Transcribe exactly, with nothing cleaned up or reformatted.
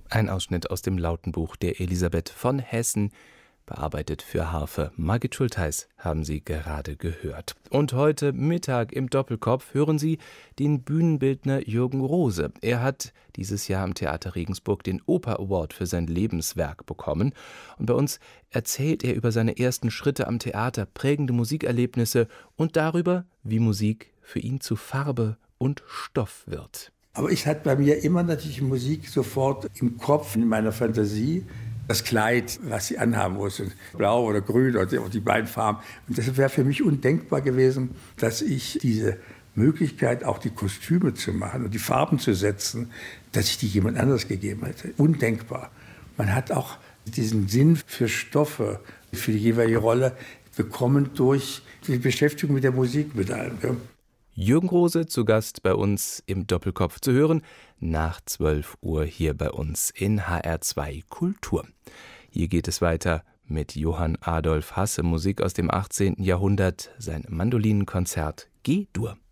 Ein Ausschnitt aus dem Lautenbuch der Elisabeth von Hessen, bearbeitet für Harfe. Margit Schultheiß haben Sie gerade gehört. Und heute Mittag im Doppelkopf hören Sie den Bühnenbildner Jürgen Rose. Er hat dieses Jahr am Theater Regensburg den Oper Award für sein Lebenswerk bekommen. Und bei uns erzählt er über seine ersten Schritte am Theater, prägende Musikerlebnisse und darüber, wie Musik für ihn zu Farbe und Stoff wird. Aber ich hatte bei mir immer natürlich Musik sofort im Kopf, in meiner Fantasie. Das Kleid, was sie anhaben muss, blau oder grün oder die beiden Farben. Und das wäre für mich undenkbar gewesen, dass ich diese Möglichkeit, auch die Kostüme zu machen und die Farben zu setzen, dass ich die jemand anderes gegeben hätte. Undenkbar. Man hat auch diesen Sinn für Stoffe, für die jeweilige Rolle bekommen durch die Beschäftigung mit der Musik mit allem. Ja. Jürgen Rose zu Gast bei uns im Doppelkopf zu hören, nach zwölf Uhr hier bei uns in H R zwei Kultur. Hier geht es weiter mit Johann Adolf Hasse, Musik aus dem achtzehnten Jahrhundert, sein Mandolinenkonzert G-Dur.